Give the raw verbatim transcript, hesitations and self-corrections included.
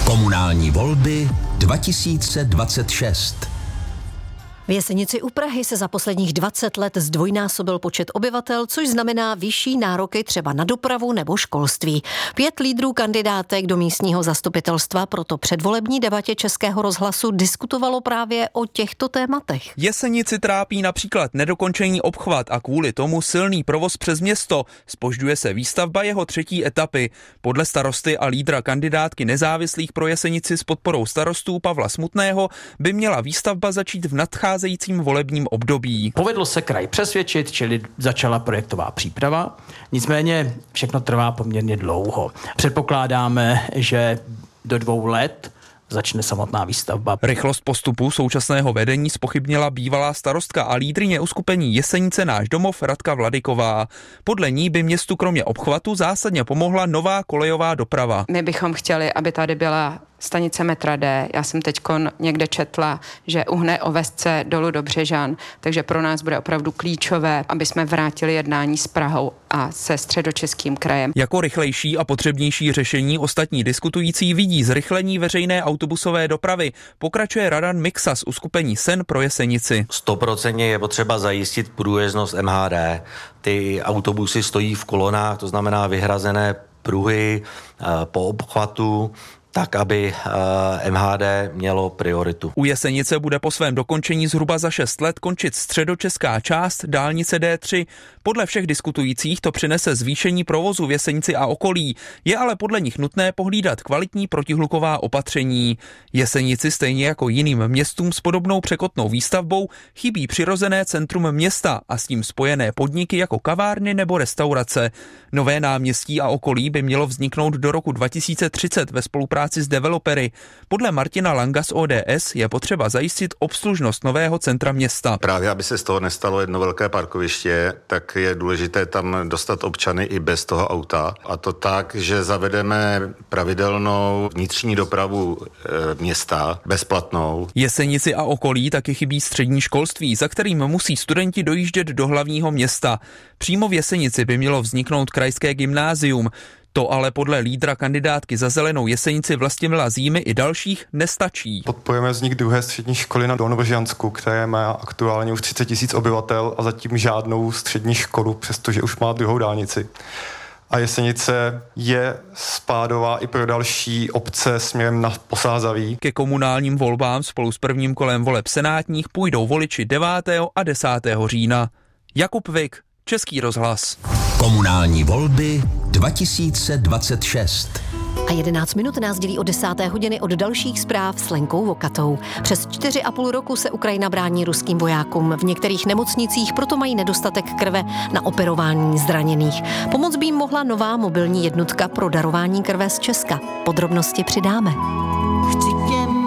Komunální volby dva tisíce dvacet šest. V Jesenici u Prahy se za posledních dvacet let zdvojnásobil počet obyvatel, což znamená vyšší nároky třeba na dopravu nebo školství. Pět lídrů kandidátek do místního zastupitelstva proto předvolební debatě Českého rozhlasu diskutovalo právě o těchto tématech. Jesenici trápí například nedokončený obchvat a kvůli tomu silný provoz přes město. Zpožďuje se výstavba jeho třetí etapy. Podle starosty a lídra kandidátky nezávislých pro Jesenici s podporou starostů Pavla Smutného by měla výstavba začít v nadcházejícím volebním období. Povedlo se kraj přesvědčit, čili začala projektová příprava, nicméně všechno trvá poměrně dlouho. Předpokládáme, že do dvou let začne samotná výstavba. Rychlost postupu současného vedení zpochybnila bývalá starostka a lídryně uskupení Jesenice Náš domov Radka Vladyková. Podle ní by městu kromě obchvatu zásadně pomohla nová kolejová doprava. My bychom chtěli, aby tady byla stanice metra D. Já jsem teďkon někde četla, že uhne Ovesce dolů do Břežan, takže pro nás bude opravdu klíčové, aby jsme vrátili jednání s Prahou a se Středočeským krajem. Jako rychlejší a potřebnější řešení ostatní diskutující vidí zrychlení veřejné autobusové dopravy. Pokračuje Radan Miksa z uskupení Sen pro Jesenici. Stoprocentně je potřeba zajistit průjezdnost M H D. Ty autobusy stojí v kolonách, to znamená vyhrazené pruhy po obchvatu, tak, aby M H D mělo prioritu. U Jesenice bude po svém dokončení zhruba za šest let končit středočeská část dálnice D tři. Podle všech diskutujících to přinese zvýšení provozu v Jesenici a okolí. Je ale podle nich nutné pohlídat kvalitní protihluková opatření. Jesenici stejně jako jiným městům s podobnou překotnou výstavbou chybí přirozené centrum města a s tím spojené podniky jako kavárny nebo restaurace. Nové náměstí a okolí by mělo vzniknout do roku dva tisíce třicet ve spolupráci s developery. Podle Martina Langa z O D S je potřeba zajistit obslužnost nového centra města. Právě aby se z toho nestalo jedno velké parkoviště, tak je důležité tam dostat občany i bez toho auta. A to tak, že zavedeme pravidelnou vnitřní dopravu e, města, bezplatnou. Jesenici a okolí taky chybí střední školství, za kterým musí studenti dojíždět do hlavního města. Přímo v Jesenici by mělo vzniknout krajské gymnázium. To ale podle lídra kandidátky za Zelenou Jesenici Vlastimila Zímy i dalších nestačí. Podporujeme vznik druhé střední školy na Dolnovožansku, které má aktuálně už třicet tisíc obyvatel a zatím žádnou střední školu, přestože už má druhou dálnici. A Jesenice je spádová i pro další obce směrem na Posázaví. Ke komunálním volbám spolu s prvním kolem voleb senátních půjdou voliči devátého a desátého října. Jakub Vik, Český rozhlas. Komunální volby dva tisíce dvacet šest. A jedenáct minut nás dělí od desáté hodiny od dalších zpráv s Lenkou Vokatou. Přes čtyři a půl roku se Ukrajina brání ruským vojákům. V některých nemocnicích proto mají nedostatek krve na operování zraněných. Pomoc by jim mohla nová mobilní jednotka pro darování krve z Česka. Podrobnosti přidáme.